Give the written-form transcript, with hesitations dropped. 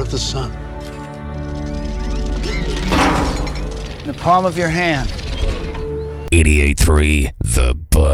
of the sun? In the palm of your hand. 88.3 The Buzz.